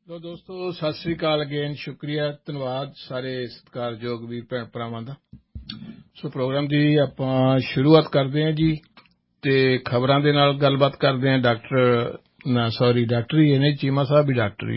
ਲੋ ਦੋਸਤੋ, ਸਤਿ ਸ੍ਰੀ ਅਕਾਲ ਅਗੇਨ। ਸ਼ੁਕਰੀਆ, ਧੰਨਵਾਦ ਸਾਰੇ ਸਤਿਕਾਰਯੋਗ ਵੀਰ ਭੈਣ ਭਰਾਵਾਂ ਦਾ। ਸੋ ਪ੍ਰੋਗਰਾਮ ਦੀ ਆਪਾਂ ਸ਼ੁਰੂਆਤ ਕਰਦੇ ਹਾਂ ਜੀ, ਅਤੇ ਖਬਰਾਂ ਦੇ ਨਾਲ ਗੱਲਬਾਤ ਕਰਦੇ ਹਾਂ। ਡਾਕਟਰ ਹੀ ਹੈ ਨੇ, ਚੀਮਾ ਸਾਹਿਬ ਵੀ ਡਾਕਟਰ ਹੀ